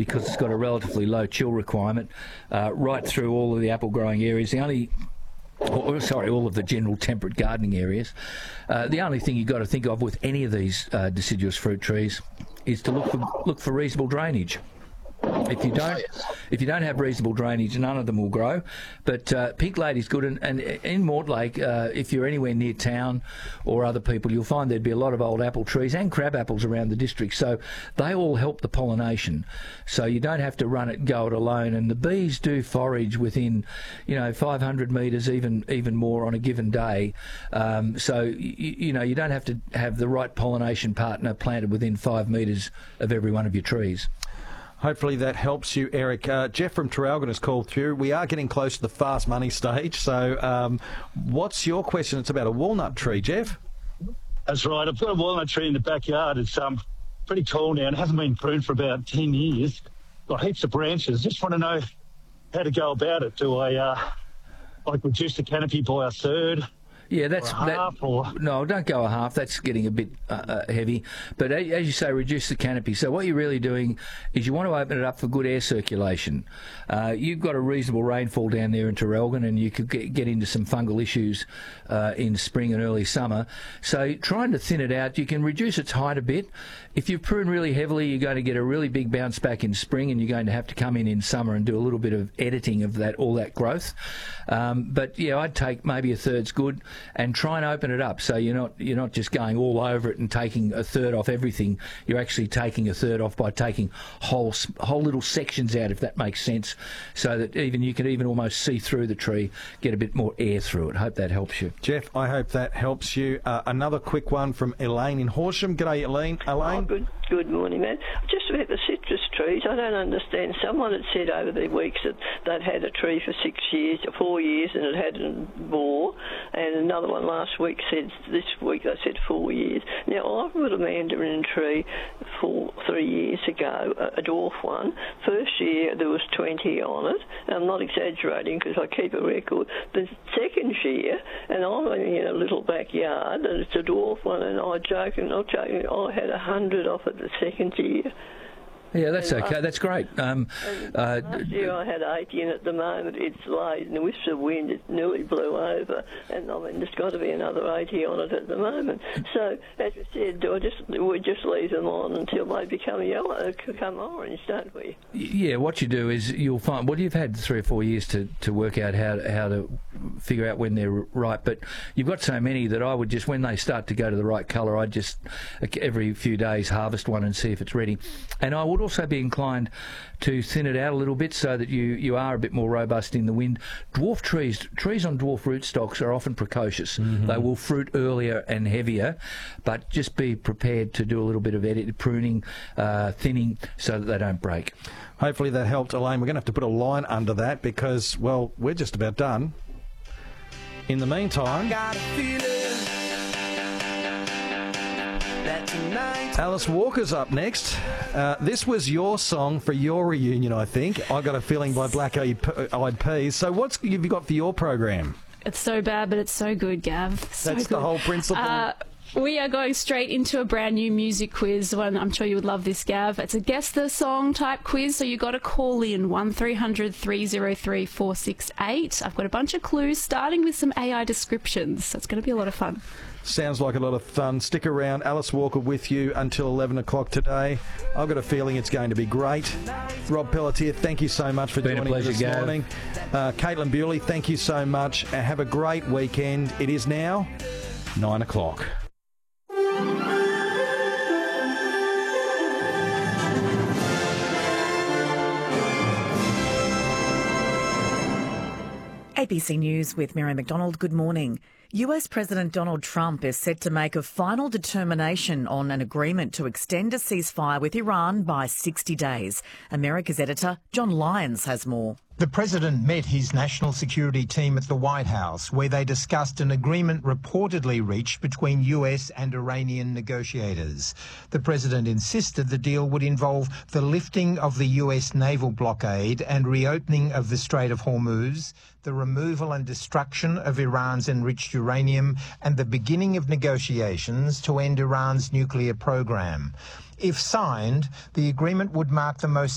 because it's got a relatively low chill requirement right through all of the apple growing areas. All of the general temperate gardening areas. The only thing you've got to think of with any of these deciduous fruit trees is to look for reasonable drainage. If you don't have reasonable drainage, none of them will grow. But Pink Lady's good, and in Mortlake, if you're anywhere near town or other people, you'll find there'd be a lot of old apple trees and crab apples around the district. So they all help the pollination. So you don't have to go it alone. And the bees do forage within, 500 metres, even more on a given day. So you don't have to have the right pollination partner planted within 5 metres of every one of your trees. Hopefully that helps you, Eric. Jeff from Traralgon has called through. We are getting close to the fast money stage. So what's your question? It's about a walnut tree, Jeff. That's right. I've got a walnut tree in the backyard. It's pretty tall now and hasn't been pruned for about 10 years. Got heaps of branches. Just want to know how to go about it. Do I reduce the canopy by a third? Yeah, no, don't go a half. That's getting a bit heavy. But as you say, reduce the canopy. So what you're really doing is you want to open it up for good air circulation. You've got a reasonable rainfall down there in Traralgon, and you could get into some fungal issues in spring and early summer. So trying to thin it out, you can reduce its height a bit. If you prune really heavily, you're going to get a really big bounce back in spring, and you're going to have to come in summer and do a little bit of editing of all that growth. But yeah, I'd take maybe a third's good. And try and open it up, so you're not just going all over it and taking a third off everything. You're actually taking a third off by taking whole little sections out, if that makes sense, so that you can almost see through the tree, get a bit more air through it. Hope that helps you, Jeff. I hope that helps you. Another quick one from Elaine in Horsham. G'day, Elaine. Good morning, man. Just about the citrus trees, I don't understand. Someone had said over the weeks that they'd had a tree for 4 years, and it had more, and another one last week said, this week they said 4 years. Now, I've got a mandarin tree 3 years ago, a dwarf one. First year there was 20 on it, and I'm not exaggerating because I keep a record. The second year, and I'm in a little backyard, and it's a dwarf one, and not joking, I had 100 off it the second year. Yeah, that's okay. That's great. Last year I had 80, and at the moment it's laid, and a wisp of wind, it nearly blew over, and I mean, there's got to be another 80 on it at the moment. So, as I said, we just leave them on until they become yellow, become orange, don't we? Yeah, what you do is you'll find, you've had 3 or 4 years to work out how to figure out when they're ripe, but you've got so many that I would just, when they start to go to the right colour, I'd just every few days harvest one and see if it's ready. And I would also be inclined to thin it out a little bit so that you are a bit more robust in the wind. Dwarf trees on dwarf rootstocks are often precocious. Mm-hmm. They will fruit earlier and heavier, but just be prepared to do a little bit of pruning, thinning, so that they don't break. Hopefully that helped, Elaine. We're going to have to put a line under that because, well, we're just about done. In the meantime, Alice Walker's up next. This was your song for your reunion, I think. I Got a Feeling by Black Eyed Peas. So what have you got for your program? It's so bad, but it's so good, Gav. That's the whole principle. We are going straight into a brand new music quiz. One, I'm sure you would love this, Gav. It's a guess the song type quiz, so you got to call in 1300 303 468. I've got a bunch of clues, starting with some AI descriptions. So it's going to be a lot of fun. Sounds like a lot of fun. Stick around. Alice Walker with you until 11 o'clock today. I've got a feeling it's going to be great. Rob Pelletier, thank you so much for joining us this morning. Caitlin Bewley, thank you so much. Have a great weekend. It is now 9 o'clock. ABC News with Mary McDonald. Good morning. US President Donald Trump is set to make a final determination on an agreement to extend a ceasefire with Iran by 60 days. America's editor John Lyons has more. The president met his national security team at the White House, where they discussed an agreement reportedly reached between US and Iranian negotiators. The president insisted the deal would involve the lifting of the US naval blockade and reopening of the Strait of Hormuz, the removal and destruction of Iran's enriched uranium, and the beginning of negotiations to end Iran's nuclear program. If signed, the agreement would mark the most